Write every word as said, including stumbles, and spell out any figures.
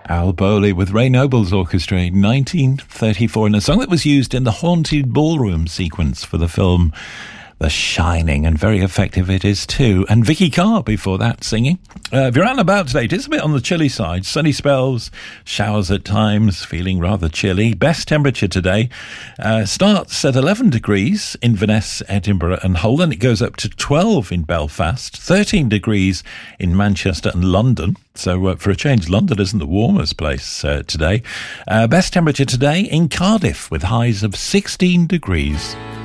Al Bowley with Ray Noble's orchestra, nineteen thirty-four, and a song that was used in the haunted ballroom sequence for the film The Shining, and very effective it is too. And Vicky Carr before that singing. Uh, if you're out and about today, it is a bit on the chilly side. Sunny spells, showers at times, feeling rather chilly. Best temperature today uh, starts at eleven degrees in Inverness, Edinburgh and Hull, and it goes up to twelve in Belfast, thirteen degrees in Manchester and London. So uh, for a change, London isn't the warmest place uh, today. Uh, best temperature today in Cardiff with highs of sixteen degrees.